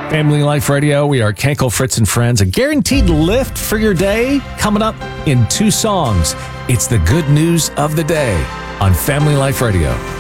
Family Life Radio, we are Kenkel, Fritz, and Friends. A guaranteed lift for your day coming up in 2 songs. It's the good news of the day on Family Life Radio.